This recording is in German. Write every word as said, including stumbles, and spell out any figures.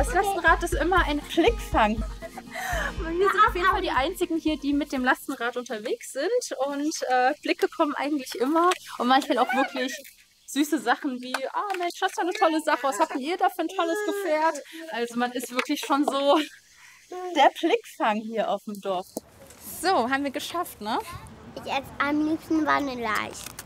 Das Lastenrad ist immer ein Blickfang. Wir sind auf jeden Fall die einzigen hier, die mit dem Lastenrad unterwegs sind und äh, Blicke kommen eigentlich immer und manchmal auch wirklich süße Sachen wie, ah Mensch, das ist ja eine tolle Sache, was habt ihr da für ein tolles Gefährt? Also man ist wirklich schon so der Blickfang hier auf dem Dorf. So, haben wir geschafft, ne? Ich esse am liebsten Vanilleeis.